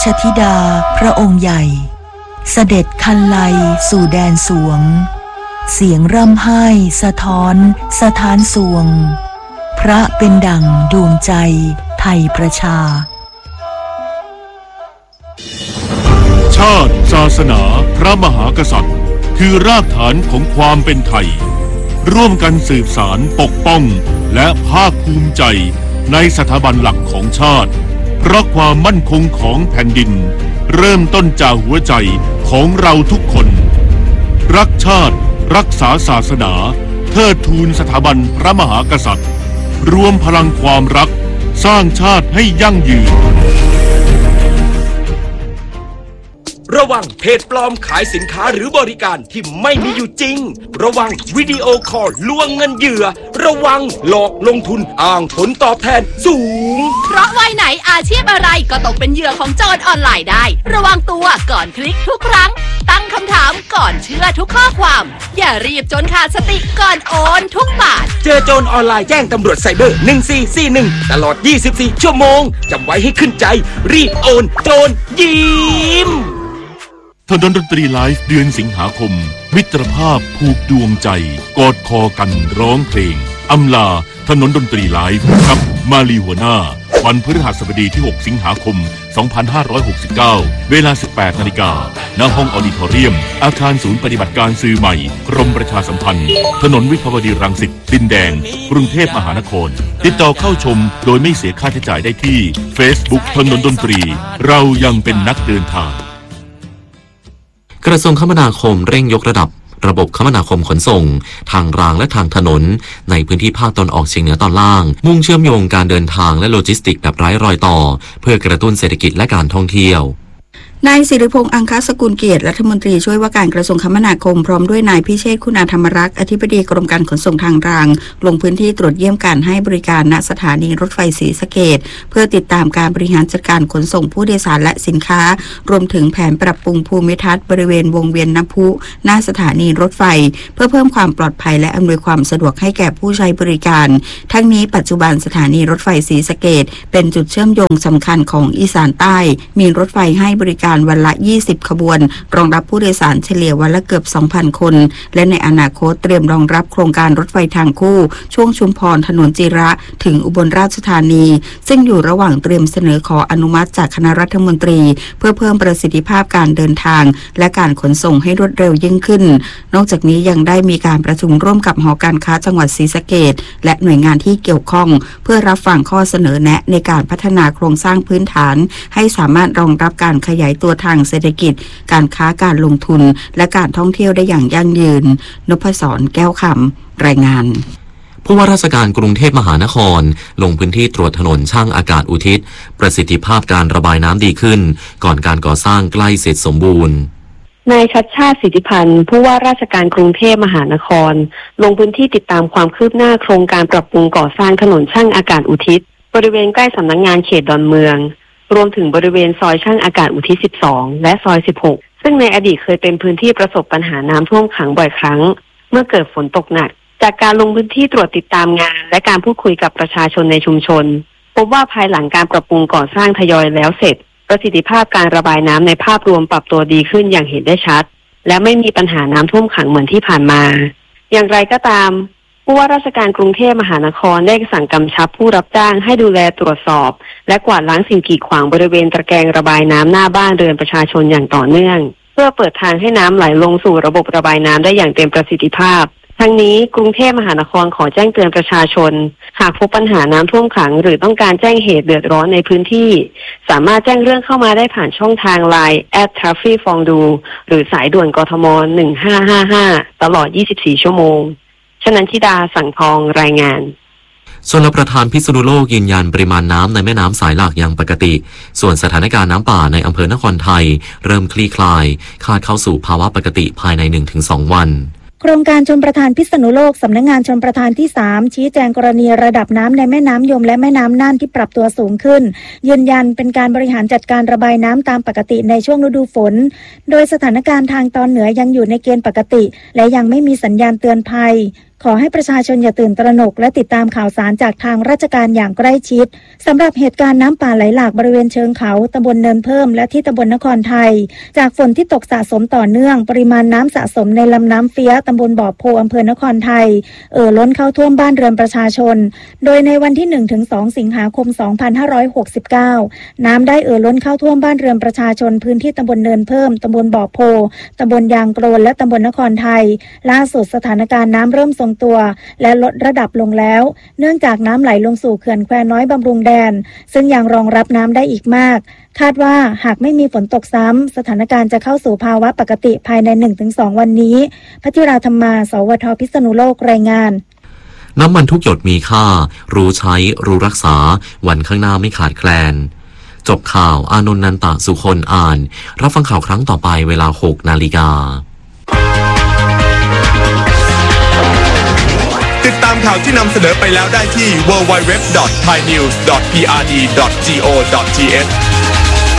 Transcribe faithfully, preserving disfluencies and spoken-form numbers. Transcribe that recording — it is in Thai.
ชธิดาพระองค์ใหญ่เสด็จคันไลสู่แดนสวงเสียงร่ำไห้สะท้อนสถานสวงพระเป็นดั่งดวงใจไทยประชาชาติศาสนาพระมหากษัตริย์คือรากฐานของความเป็นไทยร่วมกันสืบสานปกป้องและภาคภูมิใจในสถาบันหลักของชาติเพราะความมั่นคงของแผ่นดินเริ่มต้นจากหัวใจของเราทุกคนรักชาติรักษาศาสนาเทิดทูนสถาบันพระมหากษัตริย์รวมพลังความรักสร้างชาติให้ยั่งยืนระวังเพจปลอมขายสินค้าหรือบริการที่ไม่มีอยู่จริงระวังวิดีโอคอลลวงเงินเหยื่อระวังหลอกลงทุนอ้างผลตอบแทนสูงเพราะวัยไหนอาชีพอะไรก็ตกเป็นเหยื่อของโจรออนไลน์ได้ระวังตัวก่อนคลิกทุกครั้งตั้งคำถามก่อนเชื่อทุกข้อความอย่ารีบจนขาดสติก่อนโอนทุกบาทเจอโจรออนไลน์แจ้งตำรวจไซเบอร์หนึ่งสี่สี่หนึ่งตลอดยี่สิบสี่ชั่วโมงจำไว้ให้ขึ้นใจรีบโอนโจรยิ้มถนนดนตรีไลฟ์เดือนสิงหาคมมิตรภาพผูกดวงใจกอดคอกันร้องเพลงอำลาถนนดนตรีไลฟ์กับมาลีหัวหน้าวันพฤหัสบดีที่หกสิงหาคมสองพันห้าร้อยหกสิบเก้าเวลา สิบแปดนาฬิกา ณ ห้องออดิทอเรียมอาคารศูนย์ปฏิบัติการสื่อใหม่กรมประชาสัมพันธ์ถนนวิภาวดีรังสิตดินแดงกรุงเทพมหานครติดต่อเข้าชมโดยไม่เสียค่าใช้จ่ายได้ที่ Facebook ถนนดนตรีเรายังเป็นนักเดินทางกระทรวงคมนาคมเร่งยกระดับระบบคมนาคมขนส่งทางรางและทางถนนในพื้นที่ภาคตะวันออกเฉียงเหนือตอนล่างมุ่งเชื่อมโยงการเดินทางและโลจิสติกส์แบบไร้รอยต่อเพื่อกระตุ้นเศรษฐกิจและการท่องเที่ยวนายศิริพงษ์อังคสกุลเกียรติรัฐมนตรีช่วยว่าการกระทรวงคมนาคมพร้อมด้วยนายพิเชษฐ์คุณาธรรมรักษ์อธิบดีกรมการขนส่งทางรางลงพื้นที่ตรวจเยี่ยมการให้บริการณสถานีรถไฟศรีสะเกษเพื่อติดตามการบริหารจัดการขนส่งผู้โดยสารและสินค้ารวมถึงแผนปรับปรุงภูมิทัศน์บริเวณวงเวียนน้ำพุหน้าสถานีรถไฟเพื่อเพิ่มความปลอดภัยและอำนวยความสะดวกให้แก่ผู้ใช้บริการทั้งนี้ปัจจุบันสถานีรถไฟศรีสะเกษเป็นจุดเชื่อมโยงสำคัญของอีสานใต้มีรถไฟให้บริการวันละยี่สิบขบวนรองรับผู้โดยสารเฉลี่ยวันละเกือบ สองพัน คนและในอนาคตเตรียมรองรับโครงการรถไฟทางคู่ช่วงชุมพรถนนจิระถึงอุบลราชธานีซึ่งอยู่ระหว่างเตรียมเสนอขออนุมัติจากคณะรัฐมนตรีเพื่อเพิ่มประสิทธิภาพการเดินทางและการขนส่งให้รวดเร็วยิ่งขึ้นนอกจากนี้ยังได้มีการประชุมร่วมกับหอการค้าจังหวัดศรีสะเกษและหน่วยงานที่เกี่ยวข้องเพื่อรับฟังข้อเสนอแนะในการพัฒนาโครงสร้างพื้นฐานให้สามารถรองรับการขยายตัวทางเศรษฐกิจการค้าการลงทุนและการท่องเที่ยวได้อย่างยั่งยืนนพศรแก้วคำรายงานผู้ว่าราชการกรุงเทพมหานครลงพื้นที่ตรวจถนนช่างอากาศอุทิศประสิทธิภาพการระบายน้ำดีขึ้นก่อนการก่อสร้างใกล้เสร็จสมบูรณ์นายชัชชาติสิทธิพันธ์ผู้ว่าราชการกรุงเทพมหานครลงพื้นที่ติดตามความคืบหน้าโครงการปรับปรุงก่อสร้างถนนช่างอากาศอุทิศบริเวณใกล้สำนักงานเขตดอนเมืองรวมถึงบริเวณซอยช่างอากาศอุทิศสิบสองและซอยสิบหกซึ่งในอดีตเคยเป็นพื้นที่ประสบปัญหาน้ำท่วมขังบ่อยครั้งเมื่อเกิดฝนตกหนักจากการลงพื้นที่ตรวจติดตามงานและการพูดคุยกับประชาชนในชุมชนพบว่าภายหลังการปรับปรุงก่อสร้างทยอยแล้วเสร็จประสิทธิภาพการระบายน้ำในภาพรวมปรับตัวดีขึ้นอย่างเห็นได้ชัดและไม่มีปัญหาน้ำท่วมขังเหมือนที่ผ่านมาอย่างไรก็ตามผู้ว่าราชการกรุงเทพมหานครได้สั่งกำชับผู้รับจ้างให้ดูแลตรวจสอบและกวาดล้างสิ่งกีดขวางบริเวณตะแกรงระบายน้ำหน้าบ้านเรือนประชาชนอย่างต่อเนื่องเพื่อเปิดทางให้น้ำไหลลงสู่ระบบระบายน้ำได้อย่างเต็มประสิทธิภาพทั้งนี้กรุงเทพมหานครขอแจ้งเตือนประชาชนหากพบปัญหาน้ำท่วมขังหรือต้องการแจ้งเหตุเดือดร้อนในพื้นที่สามารถแจ้งเรื่องเข้ามาได้ผ่านช่องทาง ไลน์ แอท ทราฟฟี่ฟองดู หรือสายด่วนกทมหนึ่งห้าห้าห้าตลอดยี่สิบสี่ชั่วโมงชนันทิดาสังทองรายงานชลประทานพิษณุโลกยืนยันปริมาณน้ำในแม่น้ำสายหลักอย่างปกติส่วนสถานการณ์น้ำป่าในอำเภอนครไทยเริ่มคลี่คลายคาดเข้าสู่ภาวะปกติภายใน หนึ่งถึงสอง วันโครงการชลประทานพิษณุโลกสำนักงานชลประทานที่สามชี้แจงกรณีระดับน้ำในแม่น้ำยมและแม่น้ำน่านที่ปรับตัวสูงขึ้นยืนยันเป็นการบริหารจัดการระบายน้ำตามปกติในช่วงฤดูฝนโดยสถานการณ์ทางตอนเหนือยังอยู่ในเกณฑ์ปกติและยังไม่มีสัญญาณเตือนภัยขอให้ประชาชนอย่าตื่นตระหนกและติดตามข่าวสารจากทางราชการอย่างใกล้ชิดสำหรับเหตุการณ์น้ำป่าไหลหลากบริเวณเชิงเขาตำบลเนินเพิ่มและที่ตำบลนครไทยจากฝนที่ตกสะสมต่อเนื่องปริมาณน้ำสะสมในลำน้ำเฟี้ยตำบลบ่อโพอำเภอนครไทยเอ่อล้นเข้าท่วมบ้านเรือนประชาชนโดยในวันที่ หนึ่งถึงสอง สิงหาคม สองพันห้าร้อยหกสิบเก้า น้ำได้เอ่อล้นเข้าท่วมบ้านเรือนประชาชนพื้นที่ตำบลเนินเพิ่มตำบลบ่อโพตำบลยางโกลนและตำบลนครไทยล่าสุดสถานการณ์น้ำเริ่มทรงตัวและลดระดับลงแล้วเนื่องจากน้ำไหลลงสู่เขื่อนแควน้อยบำรุงแดนซึ่งยังรองรับน้ำได้อีกมากคาดว่าหากไม่มีฝนตกซ้ำสถานการณ์จะเข้าสู่ภาวะปกติภายใน หนึ่งถึงสอง วันนี้พัทิราธรรมาสวทพิษณุโลกรายงานน้ำมันทุกหยดมีค่ารู้ใช้รู้รักษาวันข้างหน้าไม่ขาดแคลนจบข่าวอานนท์นันตะสุคนอ่านรับฟังข่าวครั้งต่อไปเวลา หกนาฬิกาติดตามข่าวที่นำเสนอไปแล้วได้ที่ ดับเบิลยู ดับเบิลยู ดับเบิลยู ดอท ไทยนิวส์ ดอท พี อาร์ ดี ดอท จี โอ ดอท ที เอช